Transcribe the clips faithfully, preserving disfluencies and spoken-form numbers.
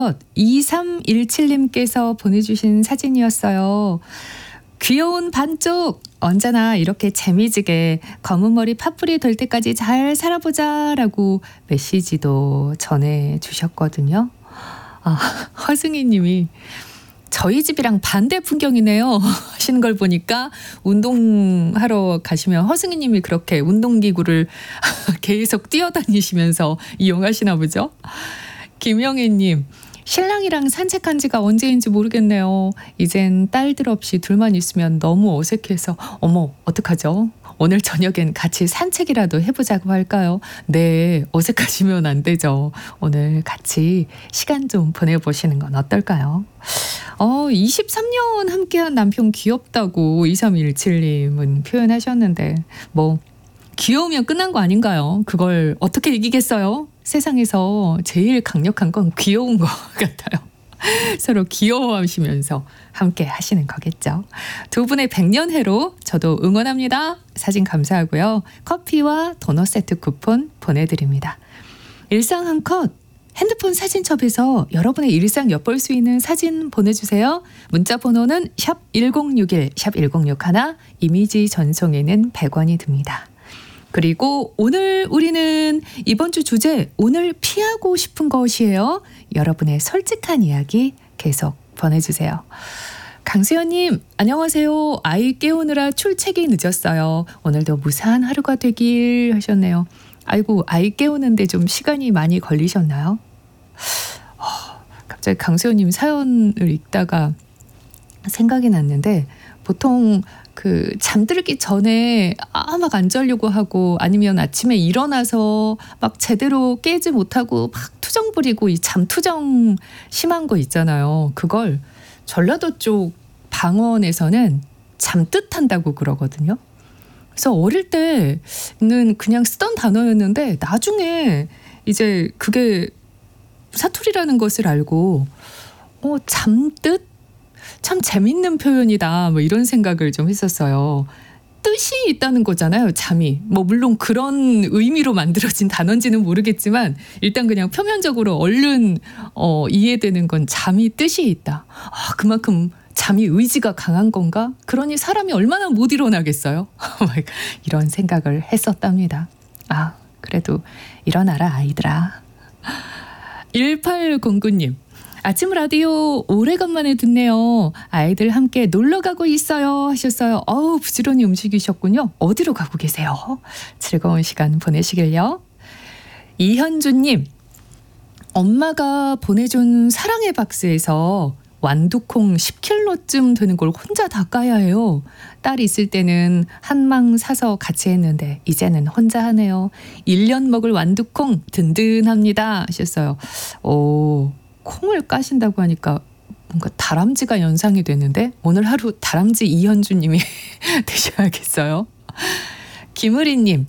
이삼일칠님께서 보내주신 사진이었어요. 귀여운 반쪽 언제나 이렇게 재미지게 검은 머리 팥불이 될 때까지 잘 살아보자 라고 메시지도 전해주셨거든요. 아, 허승희 님이 저희 집이랑 반대 풍경이네요 하시는 걸 보니까 운동하러 가시면 허승희 님이 그렇게 운동기구를 계속 뛰어다니시면서 이용하시나 보죠. 김영애 님, 신랑이랑 산책한 지가 언제인지 모르겠네요. 이젠 딸들 없이 둘만 있으면 너무 어색해서 어머 어떡하죠? 오늘 저녁엔 같이 산책이라도 해보자고 할까요? 네, 어색하시면 안 되죠. 오늘 같이 시간 좀 보내보시는 건 어떨까요? 어, 이십삼 년 함께한 남편 귀엽다고 이삼일칠님은 표현하셨는데 뭐 귀여우면 끝난 거 아닌가요? 그걸 어떻게 이기겠어요? 세상에서 제일 강력한 건 귀여운 것 같아요. 서로 귀여워하시면서 함께 하시는 거겠죠. 두 분의 백년해로 저도 응원합니다. 사진 감사하고요. 커피와 도넛 세트 쿠폰 보내드립니다. 일상 한 컷 핸드폰 사진첩에서 여러분의 일상 엿볼 수 있는 사진 보내주세요. 문자 번호는 샵 일공육일, 샵 일공육일, 이미지 전송에는 백 원이 듭니다. 그리고 오늘 우리는 이번 주 주제 오늘 피하고 싶은 것이에요. 여러분의 솔직한 이야기 계속 보내주세요. 강수연님 안녕하세요. 아이 깨우느라 출첵이 늦었어요. 오늘도 무사한 하루가 되길 하셨네요. 아이고 아이 깨우는데 좀 시간이 많이 걸리셨나요? 어, 갑자기 강수연님 사연을 읽다가 생각이 났는데 보통 그 잠들기 전에 아 막 안 자려고 하고 아니면 아침에 일어나서 막 제대로 깨지 못하고 막 투정 부리고 이 잠투정 심한 거 있잖아요. 그걸 전라도 쪽 방언에서는 잠뜻한다고 그러거든요. 그래서 어릴 때는 그냥 쓰던 단어였는데 나중에 이제 그게 사투리라는 것을 알고 어 잠뜻? 참 재밌는 표현이다 뭐 이런 생각을 좀 했었어요. 뜻이 있다는 거잖아요. 잠이. 뭐 물론 그런 의미로 만들어진 단어인지는 모르겠지만 일단 그냥 표면적으로 얼른 어, 이해되는 건 잠이 뜻이 있다. 아, 그만큼 잠이 의지가 강한 건가? 그러니 사람이 얼마나 못 일어나겠어요? 이런 생각을 했었답니다. 아, 그래도 일어나라 아이들아. 일팔공구님 아침 라디오 오래간만에 듣네요. 아이들 함께 놀러 가고 있어요 하셨어요. 어우 부지런히 움직이셨군요. 어디로 가고 계세요? 즐거운 시간 보내시길요. 이현주님 엄마가 보내준 사랑의 박스에서 완두콩 십 킬로그램쯤 되는 걸 혼자 다 까야 해요. 딸 있을 때는 한 망 사서 같이 했는데 이제는 혼자 하네요. 일 년 먹을 완두콩 든든합니다 하셨어요. 오, 콩을 까신다고 하니까 뭔가 다람쥐가 연상이 되는데 오늘 하루 다람쥐 이현주님이 되셔야겠어요. 김의리님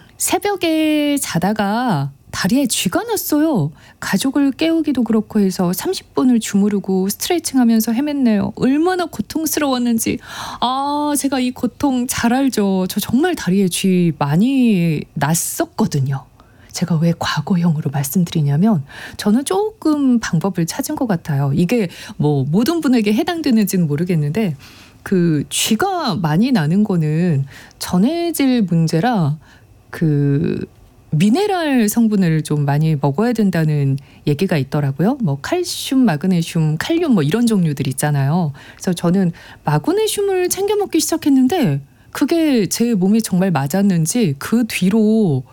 새벽에 자다가 다리에 쥐가 났어요. 가족을 깨우기도 그렇고 해서 삼십 분을 주무르고 스트레칭하면서 헤맸네요. 얼마나 고통스러웠는지. 아, 제가 이 고통 잘 알죠. 저 정말 다리에 쥐 많이 났었거든요. 제가 왜 과거형으로 말씀드리냐면 저는 조금 방법을 찾은 것 같아요. 이게 뭐 모든 분에게 해당되는지는 모르겠는데 그 쥐가 많이 나는 거는 전해질 문제라 그 미네랄 성분을 좀 많이 먹어야 된다는 얘기가 있더라고요. 뭐 칼슘, 마그네슘, 칼륨 뭐 이런 종류들 있잖아요. 그래서 저는 마그네슘을 챙겨 먹기 시작했는데 그게 제 몸에 정말 맞았는지 그 뒤로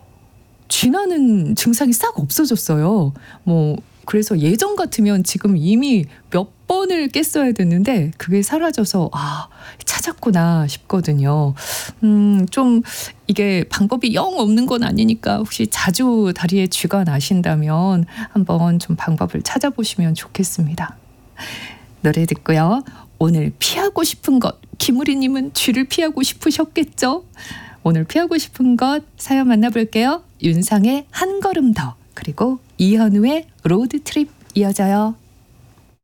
쥐나는 증상이 싹 없어졌어요. 뭐 그래서 예전 같으면 지금 이미 몇 번을 깼어야 됐는데 그게 사라져서 아 찾았구나 싶거든요. 음, 좀 이게 방법이 영 없는 건 아니니까 혹시 자주 다리에 쥐가 나신다면 한번 좀 방법을 찾아보시면 좋겠습니다. 노래 듣고요. 오늘 피하고 싶은 것 김우리님은 쥐를 피하고 싶으셨겠죠? 오늘 피하고 싶은 것 사연 만나볼게요. 윤상의 한 걸음 더 그리고 이현우의 로드트립 이어져요.